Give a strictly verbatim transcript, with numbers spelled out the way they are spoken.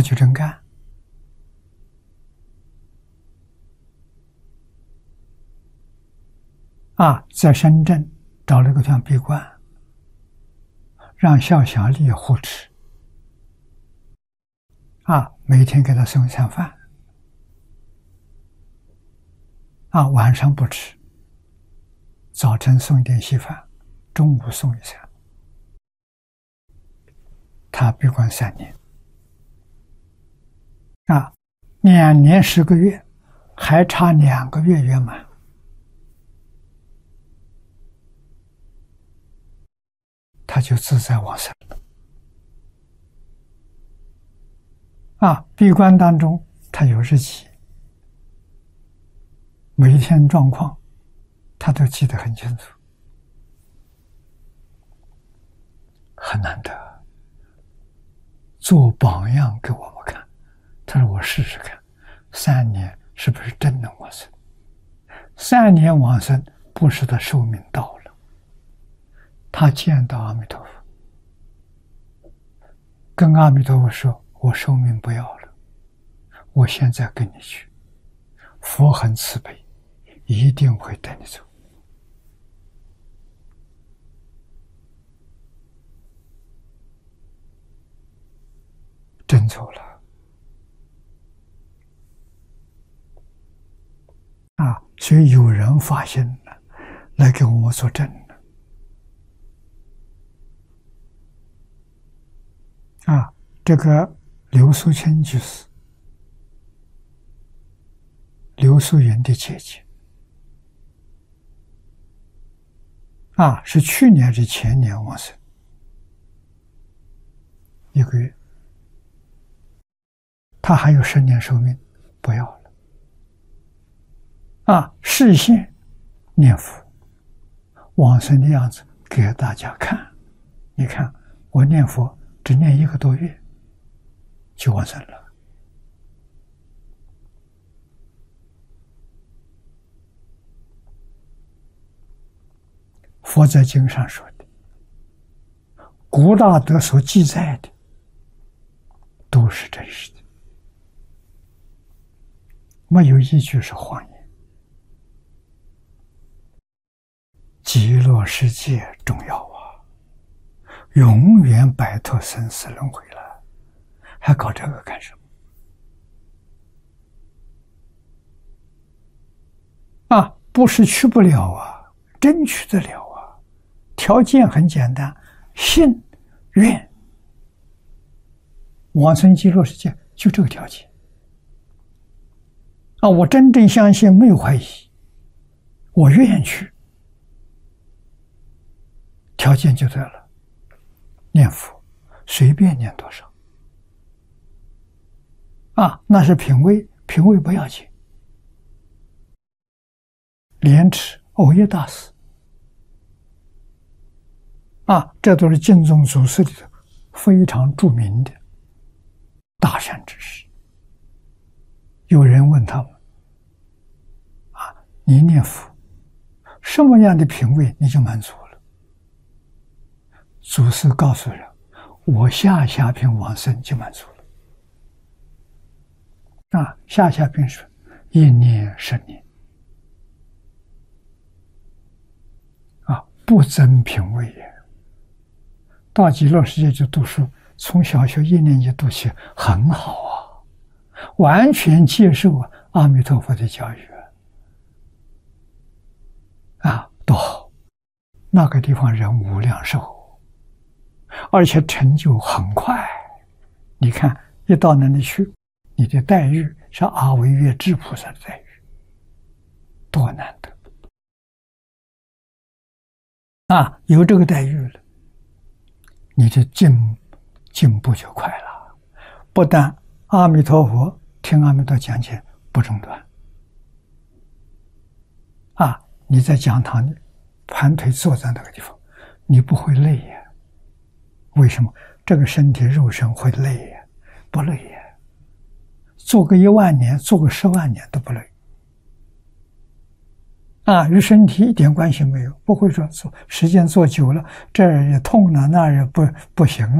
就真干。啊，在深圳找了个地方闭关，让孝小丽护持。啊，每天给他送一餐饭。啊，晚上不吃，早晨送一点稀饭，中午送一餐。他闭关三年。啊，两年十个月，还差两个月圆满。他就自在往生了。啊，闭关当中他有日记，每一天状况他都记得很清楚，很难得，做榜样给我们看。他说：“我试试看，三年是不是真能往生？三年往生，不是他寿命到了。他见到阿弥陀佛，跟阿弥陀佛说：我寿命不要了，我现在跟你去。佛很慈悲，一定会带你走。真走了。啊，所以有人发现了，来给我们作证了。啊，这个刘素卿居士，刘素云的姐姐，啊，是去年还是前年往生，一个月，他还有十年寿命，不要了。啊，视线念佛往生的样子给大家看。你看，我念佛只念一个多月就往生了。佛在经上说的，古大德所记载的都是真实的，没有一句是谎言。极乐世界重要啊，永远摆脱生死轮回了，还搞这个干什么？啊，不是去不了啊，真去得了啊！条件很简单，信愿往生极乐世界，就这个条件。啊，我真正相信，没有怀疑，我愿去。条件就对了，念佛随便念多少啊，那是品位，品位不要紧。莲池藕益大师啊，这都是净宗祖师里头非常著名的大善之士。有人问他们啊，你念佛什么样的品位你就满足了？祖师告诉人，我下下品往生就满足了。啊，下下品是一年十年，啊，不增品位也。到极乐世界去读书，从小学一年级读起，很好啊，完全接受阿弥陀佛的教育啊，多好！那个地方人无量寿。而且成就很快，你看一到那里去，你的待遇是阿惟越致菩萨的待遇，多难得啊！有这个待遇了，你的进进步就快了。不但阿弥陀佛听阿弥陀讲解不中断啊，你在讲堂里盘腿坐在那个地方，你不会累呀。为什么？这个身体肉身会累呀？不累呀，做个一万年，做个十万年都不累啊，与身体一点关系没有，不会说做时间做久了，这儿也痛了，那儿也不不行了。